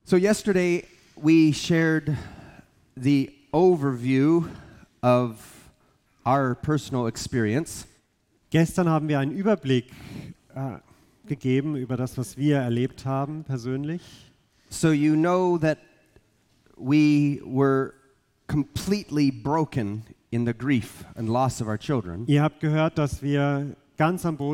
So yesterday we shared the overview of our personal experience. Gestern haben wir einen Überblick gegeben über das, was wir erlebt haben persönlich. So you know that we were completely broken in the grief and loss of our children. Ihr habt gehört, dass wir ganz am Boden